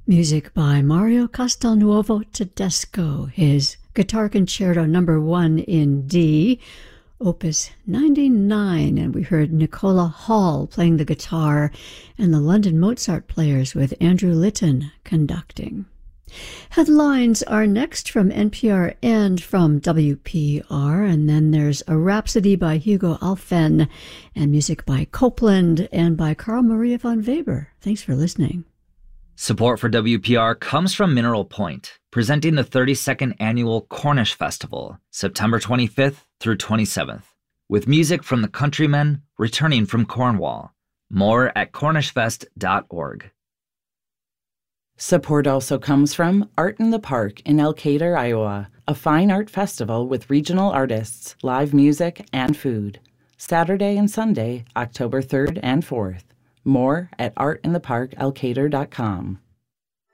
Music by Mario Castelnuovo Tedesco, his Guitar Concerto No. 1 in D, Opus 99, and we heard Nicola Hall playing the guitar and the London Mozart Players with Andrew Litton conducting. Headlines are next from NPR and from WPR, and then there's a Rhapsody by Hugo Alphen and music by Copeland and by Carl Maria von Weber. Thanks for listening. Support for WPR comes from Mineral Point, presenting the 32nd Annual Cornish Festival, September 25th through 27th, with music from the Countrymen returning from Cornwall. More at cornishfest.org. Support also comes from Art in the Park in Elkader, Iowa, a fine art festival with regional artists, live music, and food. Saturday and Sunday, October 3rd and 4th. More at artintheparkelkader.com.